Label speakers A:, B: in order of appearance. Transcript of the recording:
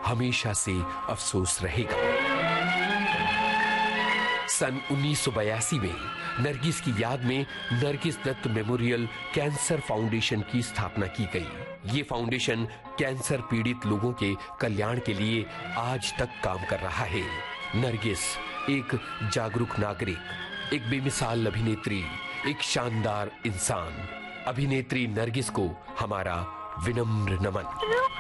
A: हमेशा से अफसोस रहेगा। सन 1982 में नरगिस की याद में Nargis Dutt memorial cancer foundation की स्थापना की गई। ये फाउंडेशन कैंसर पीड़ित लोगों के कल्याण के लिए आज तक काम कर रहा है। नरगिस एक जागरूक नागरिक, एक बेमिसाल अभिनेत्री, एक शानदार इंसान। अभिनेत्री नरगिस को हमारा विनम्र नमन।